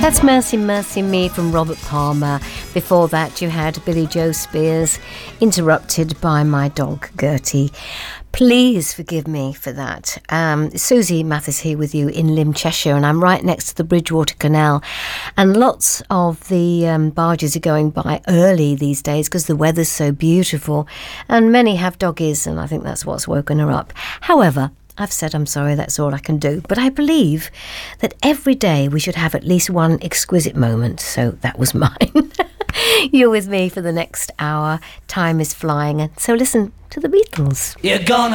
That's Mercy, Mercy Me from Robert Palmer. Before that, you had Billy Joe Spears, Interrupted by My Dog Gertie. Please forgive me for that. Susie Mathis here with you in Lymm, Cheshire, and I'm right next to the Bridgewater Canal. And lots of the barges are going by early these days because the weather's so beautiful. And many have doggies, and I think that's what's woken her up. However, I've said I'm sorry, that's all I can do. But I believe that every day we should have at least one exquisite moment. So that was mine. You're with me for the next hour. Time is flying. And so listen to the Beatles. You're gonna